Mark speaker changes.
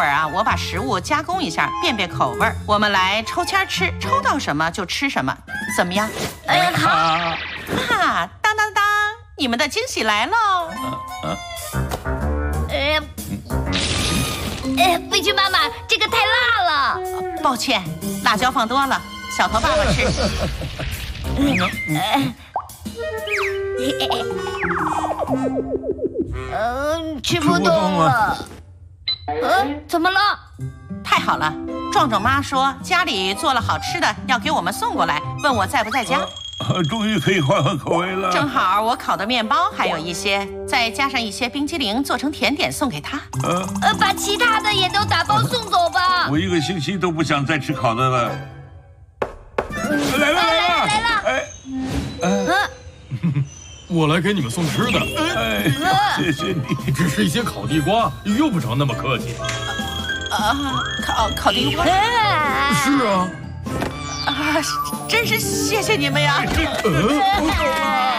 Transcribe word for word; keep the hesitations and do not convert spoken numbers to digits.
Speaker 1: 会儿啊，我把食物加工一下，变变口味儿。我们来抽签吃，抽到什么就吃什么，怎么样？
Speaker 2: 哎，好。
Speaker 1: 啊，当当当，你们的惊喜来喽！
Speaker 2: 呃，呃，飞去妈妈，这个太辣了。
Speaker 1: 抱歉，辣椒放多了，小头爸爸吃。
Speaker 2: 嗯，吃不动了。呃，怎么了？
Speaker 1: 太好了，壮壮妈说家里做了好吃的，要给我们送过来，问我在不在家。
Speaker 3: 呃、终于可以换换口味了。
Speaker 1: 正好我烤的面包还有一些，再加上一些冰激凌，做成甜点送给他。
Speaker 2: 呃，呃把其他的也都打包送走吧。
Speaker 3: 我一个星期都不想再吃烤的了。嗯、来了来了
Speaker 2: 来了！
Speaker 3: 哎，
Speaker 2: 嗯。
Speaker 4: 我来给你们送吃的，
Speaker 3: 哎，谢谢你。
Speaker 4: 只是一些烤地瓜，用不着那么客气。
Speaker 1: 啊，烤烤地瓜？
Speaker 4: 是啊。
Speaker 1: 啊，真是谢谢你们呀！
Speaker 4: 嗯